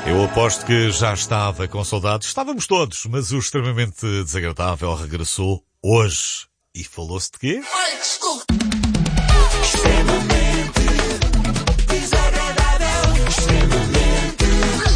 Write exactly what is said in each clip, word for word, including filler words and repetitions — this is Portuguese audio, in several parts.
Eu aposto que já estava com saudades. Estávamos todos, mas o extremamente desagradável regressou hoje. E falou-se de quê? Ai, desculpa. Extremamente desagradável. Extremamente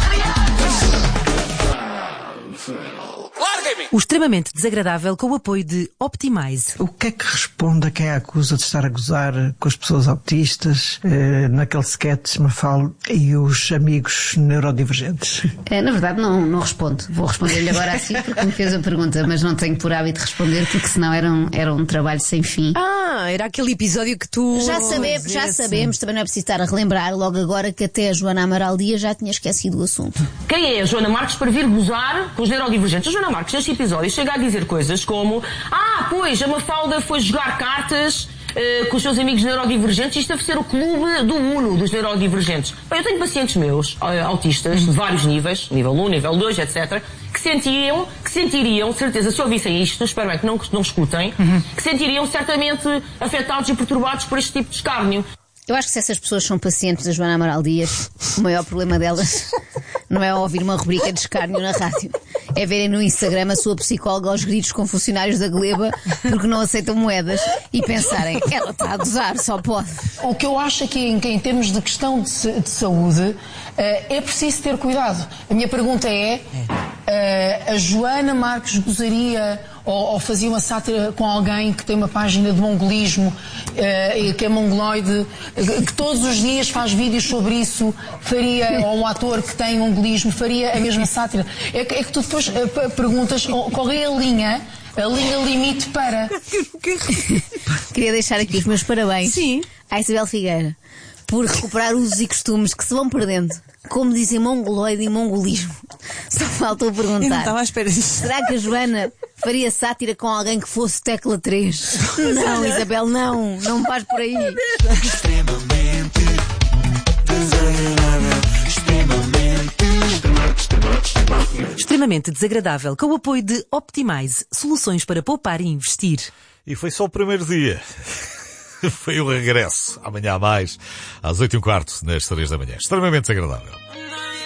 desagradável. Larga-me! O extremamente desagradável com o apoio de Optimize. O que é que responde a quem acusa de estar a gozar com as pessoas autistas, eh, naquele sketch Mafalda e os amigos neurodivergentes? É, na verdade não, não respondo. Vou responder-lhe agora assim porque me fez a pergunta, mas não tenho por hábito responder porque senão era um, era um trabalho sem fim. Ah, era aquele episódio que tu... Já sabemos, já sabemos, também não é preciso estar a relembrar logo agora que até a Joana Amaral Dias já tinha esquecido o assunto. Quem é a Joana Marques para vir gozar com os neurodivergentes? A Joana Marques, neste episódio, chega a dizer coisas como: ah, pois, a Mafalda foi jogar cartas uh, com os seus amigos neurodivergentes. Isto deve ser o clube do Uno dos neurodivergentes. Bem, eu tenho pacientes meus, uh, autistas, de vários níveis, nível um, nível dois, etcétera, que sentiam, que sentiriam, certeza, se ouvissem isto, espero bem que não, que não escutem, uhum. que sentiriam certamente afetados e perturbados por este tipo de escárnio. Eu acho que se essas pessoas são pacientes da Joana Amaral Dias, o maior problema delas não é ouvir uma rubrica de escárnio na rádio. É verem no Instagram a sua psicóloga aos gritos com funcionários da Gleba porque não aceitam moedas e pensarem, ela está a gozar, só pode. O que eu acho é que em, em termos de questão de, de saúde uh, é preciso ter cuidado. A minha pergunta é, uh, a Joana Marques gozaria ou, ou fazia uma sátira com alguém que tem uma página de mongolismo, uh, que é mongoloide, que todos os dias faz vídeos sobre isso, faria, ou um ator que tem mongolismo, faria a mesma sátira? É que, é que tu depois uh, perguntas qual é a linha, a linha limite para... Queria deixar aqui os meus parabéns Sim. à Isabel Figueira por recuperar usos e costumes que se vão perdendo. Como dizem mongoloide e mongolismo. Só faltou perguntar. Eu não estava à espera disso. Será que a Joana faria sátira com alguém que fosse tecla três? Não, Isabel, não. Não vais por aí. Extremamente desagradável. Extremamente. Extremamente desagradável com o apoio de Optimize. Soluções para poupar e investir. E foi só o primeiro dia. Foi o regresso. Amanhã a mais, às oito e um quarto, nas três da manhã. Extremamente desagradável.